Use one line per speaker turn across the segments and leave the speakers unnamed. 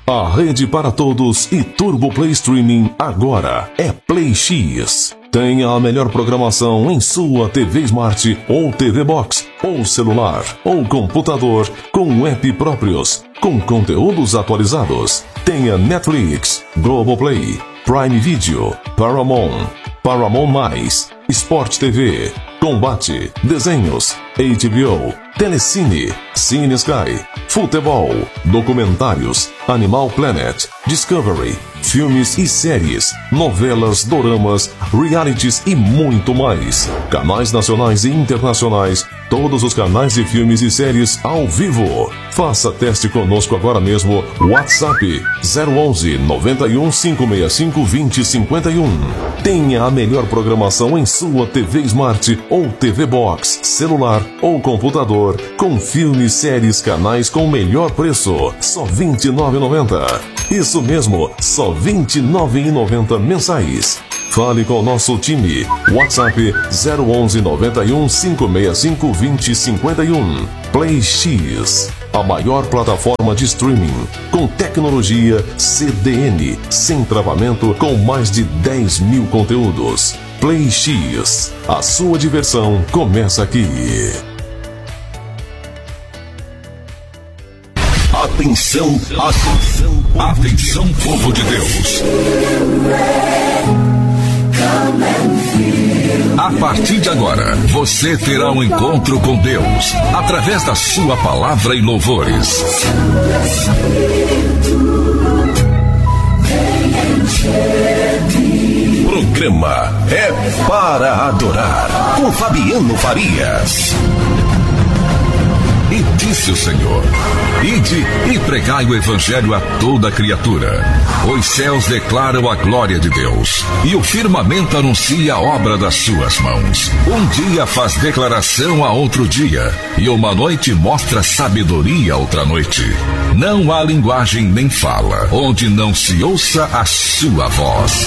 A rede para todos e Turbo Play Streaming agora é Play X. Tenha a melhor programação em sua TV Smart ou TV Box, ou celular, ou computador, com app próprios, com conteúdos atualizados. Tenha Netflix, Globoplay, Prime Video, Paramount, Paramount+, Sport TV, Combate, Desenhos, HBO, Telecine, Cine Sky, Futebol, Documentários, Animal Planet, Discovery, filmes e séries, novelas, doramas, realities e muito mais. Canais nacionais e internacionais, todos os canais de filmes e séries ao vivo. Faça teste conosco agora mesmo. WhatsApp 011 91 565 2051. Tenha a melhor programação em sua TV Smart ou TV Box, celular ou computador, com filmes, séries, canais com melhor preço. Só R$ 29,90. Isso mesmo, só R$ 29,90 mensais. Fale com o nosso time. WhatsApp 011 91 565 2051. Play X, a maior plataforma de streaming com tecnologia CDN, sem travamento, com mais de 10 mil conteúdos. Play X, a sua diversão começa aqui.
Atenção, atenção, atenção, povo de Deus. A partir de agora, você terá um encontro com Deus através da sua palavra e louvores. Programa É para Adorar, com Fabiano Farias. E disse o Senhor: ide e pregai o evangelho a toda criatura. Os céus declaram a glória de Deus, e o firmamento anuncia a obra das suas mãos. Um dia faz declaração a outro dia, e uma noite mostra sabedoria a outra noite. Não há linguagem nem fala, onde não se ouça a sua voz.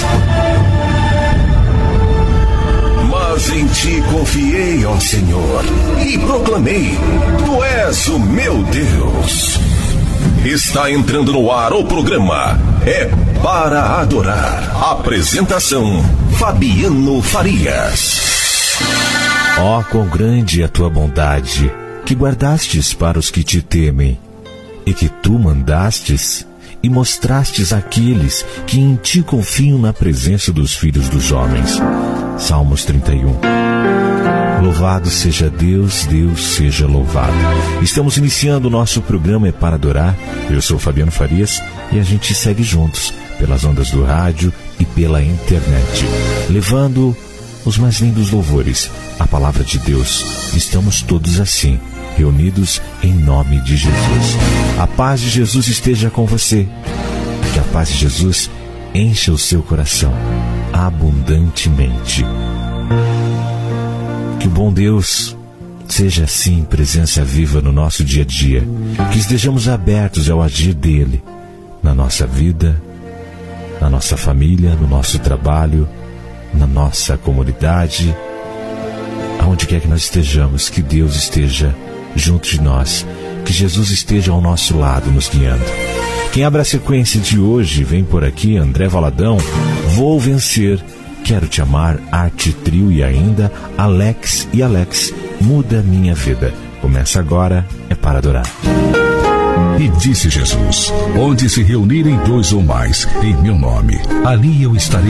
Mas em ti confiei, ó Senhor, e proclamei: tu és o meu Deus. Está entrando no ar o programa É para Adorar. Apresentação: Fabiano Farias.
Ó, quão grande é a tua bondade, que guardastes para os que te temem, e que tu mandastes e mostrastes àqueles que em ti confiam na presença dos filhos dos homens. Salmos 31. Louvado seja Deus, Deus seja louvado. Estamos iniciando o nosso programa É para Adorar. Eu sou Fabiano Farias e a gente segue juntos pelas ondas do rádio e pela internet, levando os mais lindos louvores, a palavra de Deus. Estamos todos assim, reunidos em nome de Jesus. A paz de Jesus esteja com você. Que a paz de Jesus encha o seu coração abundantemente. Que o bom Deus seja assim presença viva no nosso dia a dia. Que estejamos abertos ao agir dele na nossa vida, na nossa família, no nosso trabalho, na nossa comunidade, aonde quer que nós estejamos. Que Deus esteja junto de nós, que Jesus esteja ao nosso lado nos guiando. Quem abre a sequência de hoje vem por aqui, André Valadão, Vou Vencer, Quero Te Amar, Arte Trio e ainda Alex e Alex, Muda Minha Vida. Começa agora, É para Adorar.
E disse Jesus: onde se reunirem dois ou mais em meu nome, ali eu estarei.